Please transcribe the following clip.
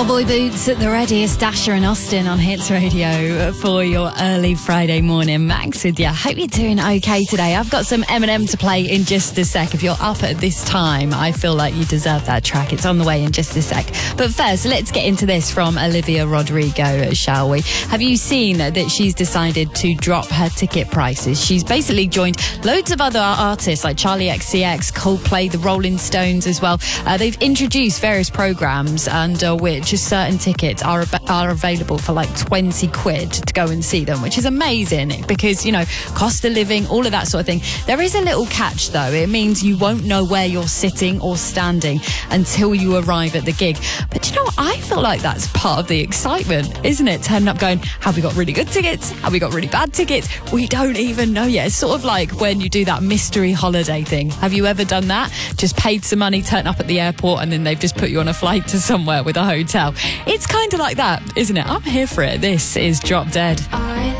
Cowboy boots at the ready. It's Dasher and Austin on Hits Radio for your early Friday morning. Max with you. Hope you're doing okay today. I've got some Eminem to play in just a sec. If you're up at this time, I feel like you deserve that track. It's on the way in just a sec. But first, let's get into this from Olivia Rodrigo, shall we? Have you seen that she's decided to drop her ticket prices? She's basically joined loads of other artists like Charlie XCX, Coldplay, the Rolling Stones as well. They've introduced various programs under which certain tickets are available for like 20 quid to go and see them, which is amazing because, you know, cost of living, all of that sort of thing. There is a little catch though. It means you won't know where you're sitting or standing until you arrive at the gig. But you know what? I feel like that's part of the excitement, isn't it? Turning up going, have we got really good tickets? Have we got really bad tickets? We don't even know yet. It's sort of like when you do that mystery holiday thing. Have you ever done that? Just paid some money, turned up at the airport, and then they've just put you on a flight to somewhere with a hotel. It's kind of like that, isn't it? I'm here for it. This is Drop Dead. I